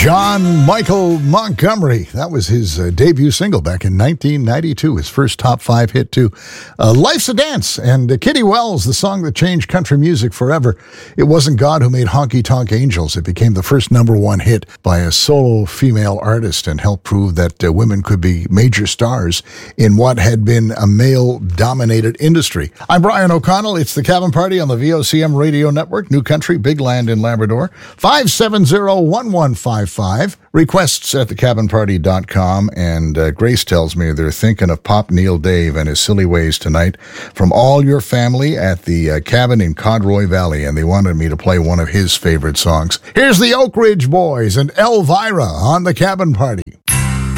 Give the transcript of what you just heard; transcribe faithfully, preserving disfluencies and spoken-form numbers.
John Michael Montgomery. That was his uh, debut single back in nineteen ninety-two, his first top five hit too. Uh, Life's a Dance, and uh, Kitty Wells, the song that changed country music forever. It wasn't God who made Honky Tonk Angels. It became the first number one hit by a solo female artist and helped prove that uh, women could be major stars in what had been a male-dominated industry. I'm Brian O'Connell. It's the Cabin Party on the V O C M Radio Network, New Country, Big Land in Labrador. five seven zero, one one five five. Requests at the cabin party dot com. And uh, Grace tells me they're thinking of Pop Neil Dave and his Silly Ways tonight from all your family at the uh, cabin in Codroy Valley, and they wanted me to play one of his favorite songs. Here's the Oak Ridge Boys and Elvira on the Cabin Party.